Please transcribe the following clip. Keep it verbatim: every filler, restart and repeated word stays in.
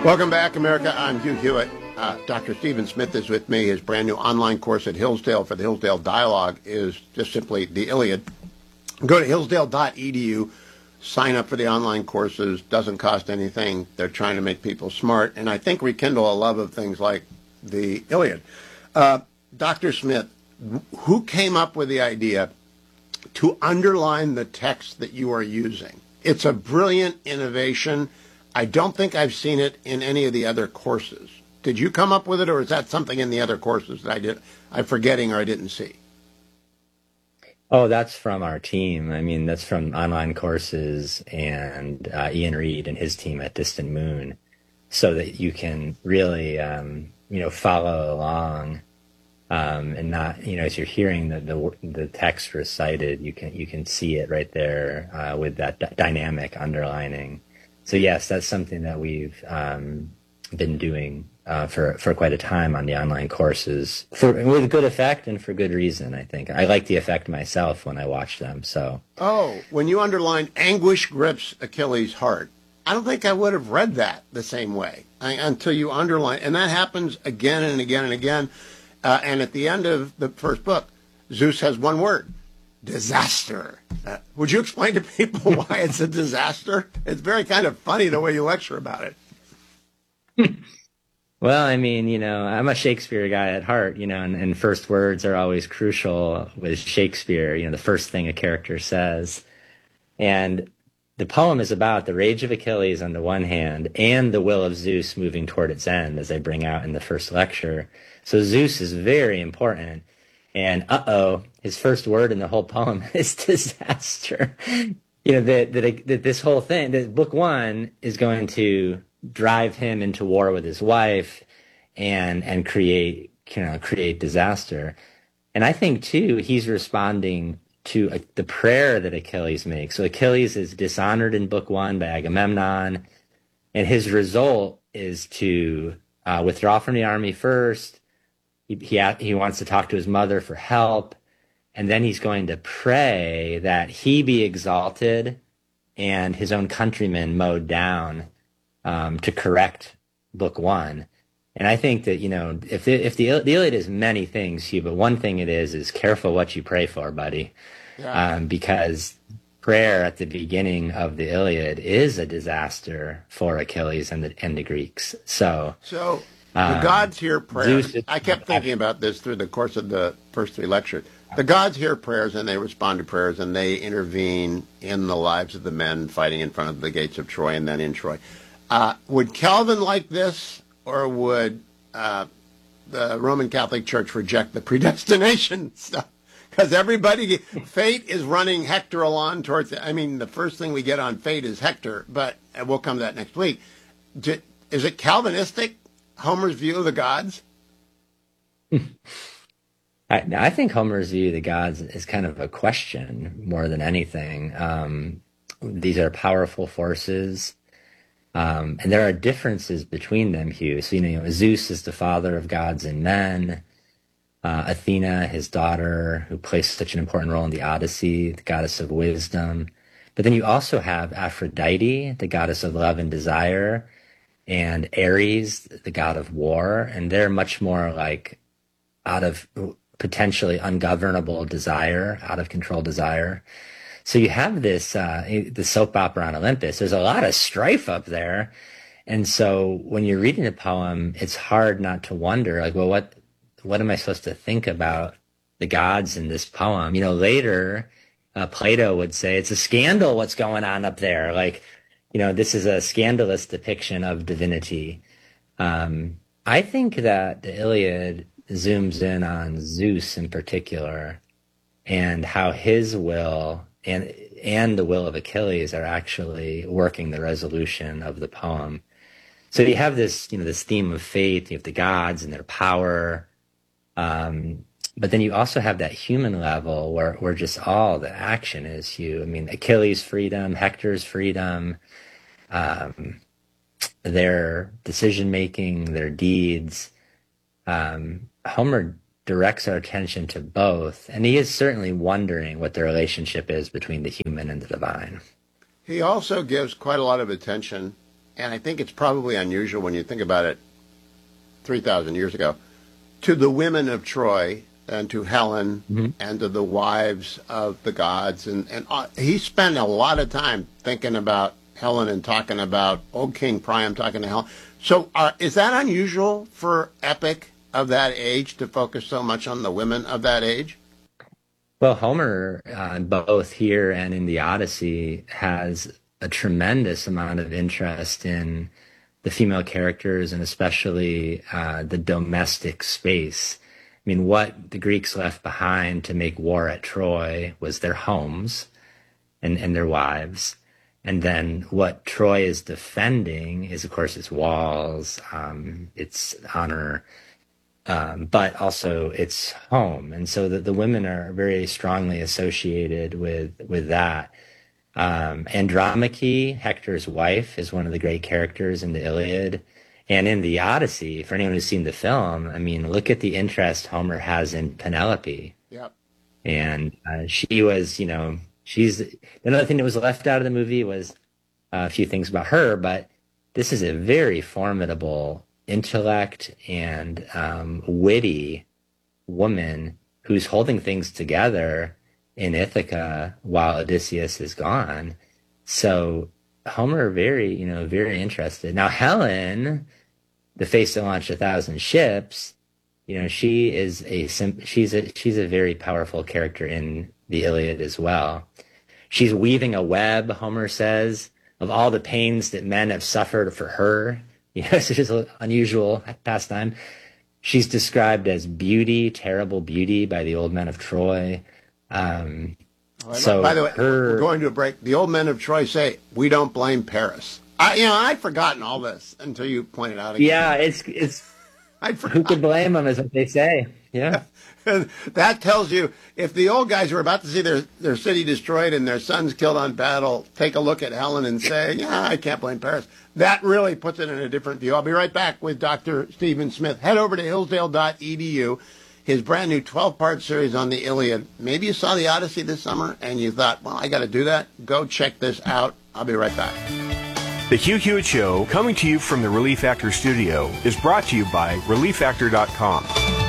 Welcome back, America. I'm Hugh Hewitt. Uh, Doctor Stephen Smith is with me. His brand new online course at Hillsdale for the Hillsdale Dialogue is just simply the Iliad. Go to hillsdale dot e d u, sign up for the online courses. Doesn't cost anything. They're trying to make people smart, and I think rekindle a love of things like the Iliad. Uh, Doctor Smith, who came up with the idea to underline the text that you are using? It's a brilliant innovation. I don't think I've seen it in any of the other courses. Did you come up with it, or is that something in the other courses that I did, I'm forgetting or I didn't see? Oh, that's from our team. I mean, that's from online courses and uh, Ian Reed and his team at Distant Moon, so that you can really, um, you know, follow along um, and not, you know, as you're hearing the, the the text recited, you can you can see it right there uh, with that d- dynamic underlining. So yes, that's something that we've um, been doing uh, for for quite a time on the online courses, for, with good effect and for good reason. I think I like the effect myself when I watch them. So oh, when you underline "anguish grips Achilles' heart," I don't think I would have read that the same way I, until you underline, and that happens again and again and again. Uh, and at the end of the first book, Zeus has one word: disaster. Uh, would you explain to people why it's a disaster? It's very kind of funny the way you lecture about it. Well, I mean, you know, I'm a Shakespeare guy at heart, you know, and, and first words are always crucial with Shakespeare, you know, the first thing a character says. And the poem is about the rage of Achilles on the one hand and the will of Zeus moving toward its end, as I bring out in the first lecture. So Zeus is very important. And uh-oh, his first word in the whole poem is disaster. You know, that, that, that this whole thing, that book one is going to drive him into war with his wife and and create, you know, create disaster. And I think, too, he's responding to a, the prayer that Achilles makes. So Achilles is dishonored in book one by Agamemnon, and his result is to uh, withdraw from the army first. He, he he wants to talk to his mother for help, and then he's going to pray that he be exalted and his own countrymen mowed down um, to correct book one. And I think that, you know, if the, if the, the Iliad is many things, Hugh, but one thing it is is careful what you pray for, buddy, yeah. um, because prayer at the beginning of the Iliad is a disaster for Achilles and the and the Greeks. So. So. The gods hear prayers. I kept thinking about this through the course of the first three lectures. The gods hear prayers and they respond to prayers and they intervene in the lives of the men fighting in front of the gates of Troy and then in Troy. Uh, would Calvin like this, or would uh, the Roman Catholic Church reject the predestination stuff? Because everybody, fate is running Hector along towards, the, I mean, the first thing we get on fate is Hector, but we'll come to that next week. Is it Calvinistic? Homer's view of the gods? I, I think Homer's view of the gods is kind of a question more than anything. Um, these are powerful forces, um, and there are differences between them, Hugh. So, you know, Zeus is the father of gods and men. Uh, Athena, his daughter, who plays such an important role in the Odyssey, the goddess of wisdom. But then you also have Aphrodite, the goddess of love and desire, and Ares, the god of war, and they're much more like out of potentially ungovernable desire, out of control desire. So you have this, uh, the soap opera on Olympus. There's a lot of strife up there. And so when you're reading the poem, it's hard not to wonder, like, well, what, what am I supposed to think about the gods in this poem? You know, later, uh, Plato would say it's a scandal what's going on up there. Like, you know, this is a scandalous depiction of divinity. Um, I think that the Iliad zooms in on Zeus in particular and how his will and and the will of Achilles are actually working the resolution of the poem. So you have this, you know, this theme of faith, you have the gods and their power, um, but then you also have that human level where, where just all the action is you. I mean, Achilles' freedom, Hector's freedom, um, their decision-making, their deeds. Um, Homer directs our attention to both, and he is certainly wondering what the relationship is between the human and the divine. He also gives quite a lot of attention and I think it's probably unusual when you think about it three thousand years ago, to the women of Troy and to Helen mm-hmm. and to the wives of the gods. And, and uh, he spent a lot of time thinking about Helen and talking about old King Priam talking to Helen. So uh, is that unusual for epic of that age to focus so much on the women of that age? Well, Homer, uh, both here and in the Odyssey, has a tremendous amount of interest in the female characters and especially uh, the domestic space. I mean, what the Greeks left behind to make war at Troy was their homes and, and their wives. And then what Troy is defending is, of course, its walls, um, its honor, um, but also its home. And so the, the women are very strongly associated with, with that. Um, Andromache, Hector's wife, is one of the great characters in the Iliad. And in the Odyssey, for anyone who's seen the film, I mean, look at the interest Homer has in Penelope. Yep. And uh, she was, you know, she's another thing that was left out of the movie was uh, a few things about her, but this is a very formidable intellect and um, witty woman who's holding things together in Ithaca while Odysseus is gone. So Homer very, you know, very interested. Now Helen, the face that launched a thousand ships, you know, she is a she's a she's a very powerful character in the Iliad as well. She's weaving a web, Homer says, of all the pains that men have suffered for her. You know, it's just an unusual pastime. She's described as beauty, terrible beauty by the old men of Troy. Um, right, so by the way, her, we're going to a break. The old men of Troy say, we don't blame Paris. I, you know, I'd forgotten all this until you pointed out again. Yeah, it's, it's, I'd who could blame them is what they say. Yeah. That tells you if the old guys were about to see their, their city destroyed and their sons killed on battle, take a look at Helen and say, yeah, I can't blame Paris. That really puts it in a different view. I'll be right back with Doctor Stephen Smith. Head over to hillsdale dot e d u. His brand new twelve-part series on the Iliad. Maybe you saw the Odyssey this summer and you thought, well, I got to do that. Go check this out. I'll be right back. The Hugh Hewitt Show, coming to you from the Relief Factor studio, is brought to you by relief factor dot com.